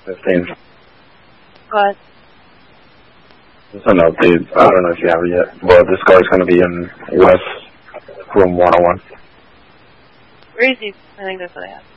15. What? It's an update. I don't know if you have it yet, but this guy's going to be in West Room 101. Where is he? I think that's what I have.